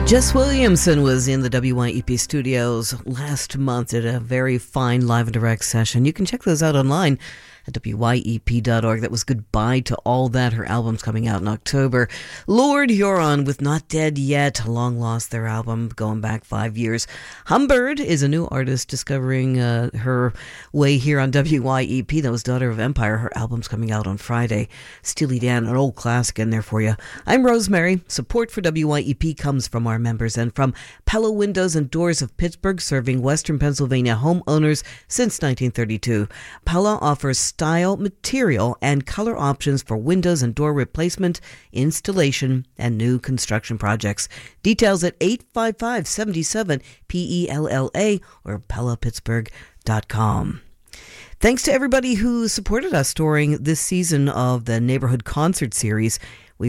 Jess Williamson was in the WYEP studios last month at a very fine live and direct session. You can check those out online at wyep.org. That was Goodbye to All That. Her album's coming out in October. Lord Huron with Not Dead Yet. Long lost their album going back 5 years. Humbird is a new artist discovering her way here on WYEP. That was Daughter of Empire. Her album's coming out on Friday. Steely Dan, an old classic in there for you. I'm Rosemary. Support for WYEP comes from our members and from Pella Windows and Doors of Pittsburgh, serving Western Pennsylvania homeowners since 1932. Pella offers style, material, and color options for windows and door replacement, installation, and new construction projects. Details at 855-77-PELLA or PellaPittsburgh.com. Thanks to everybody who supported us during this season of the Neighborhood Concert Series.